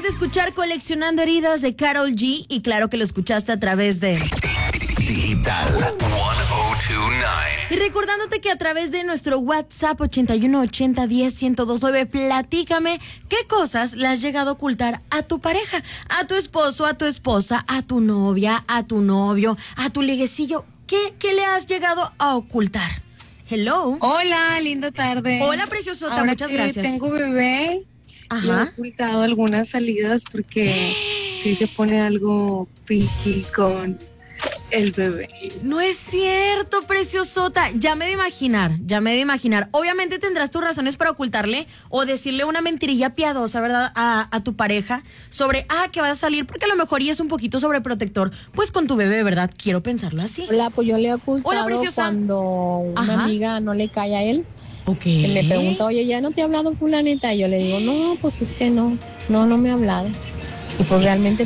de escuchar Coleccionando Heridas de Karol G y claro que lo escuchaste a través de Digital 1029. Y recordándote que a través de nuestro WhatsApp 8180101029, platícame qué cosas le has llegado a ocultar a tu pareja, a tu esposo, a tu esposa, a tu novia, a tu novio, a tu liguecillo. ¿Qué le has llegado a ocultar? Hello. Hola, linda tarde. Hola, preciosota, Ahora muchas que gracias. tengo bebé, le he Ajá. ocultado algunas salidas porque sí se pone algo piqui con el bebé. No es cierto, preciosota. Ya me de imaginar. Obviamente tendrás tus razones para ocultarle o decirle una mentirilla piadosa, ¿verdad? A tu pareja sobre, que vas a salir, porque a lo mejor y es un poquito sobreprotector, pues con tu bebé, ¿verdad? Quiero pensarlo así. Hola, pues yo le he Hola, ocultado preciosa. cuando una Ajá. amiga no le cae a él. Ok. Que me pregunta, oye, ¿ya no te ha hablado fulanita? Y yo le digo, no, pues es que no me ha hablado. Y pues realmente,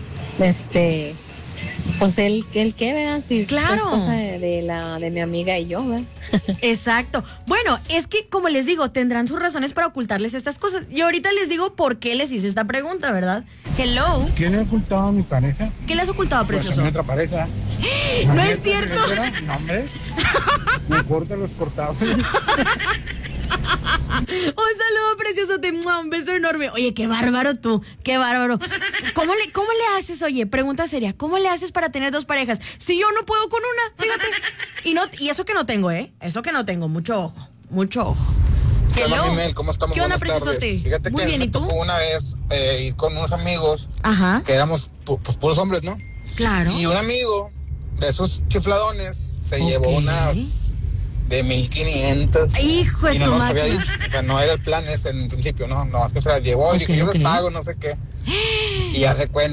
pues él qué, ¿verdad? Si Claro. es cosa de mi amiga y yo, ¿verdad? Exacto. Bueno, es que como les digo, tendrán sus razones para ocultarles estas cosas. Y ahorita les digo por qué les hice esta pregunta, ¿verdad? Hello. ¿Qué le he ocultado a mi pareja? ¿Qué le has ocultado, Pues a precioso? mi otra pareja. No es cierto. No, hombre. Me corta los cortables. Un saludo precioso, un beso enorme. Oye, qué bárbaro tú, qué bárbaro. ¿Cómo le haces, oye, pregunta seria, ¿cómo le haces para tener dos parejas? Si yo no puedo con una, fíjate. Y eso que no tengo, eso que no tengo, mucho ojo. ¿Qué onda, Hello. Mimel? ¿Cómo estamos? ¿Qué onda, Buenas tardes. preciosote? Fíjate Muy que bien, me ¿y tú? tocó una vez ir con unos amigos Ajá, que éramos pues puros hombres, ¿no? claro. Y un amigo de esos chifladones se llevó unas de 1500. Hijo de y no su nos había máquina. dicho, o sea, no era el plan ese en principio, ¿no? No, es que se las llevó y Ok, dijo, yo ok. les pago, no sé qué. Y hace cuenta